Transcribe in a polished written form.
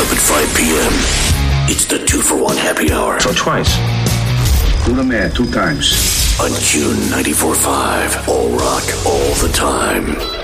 up at 5 p.m. It's the 2-for-1 happy hour. So twice. To the man 2 times. On Q 94.5. All rock, all the time.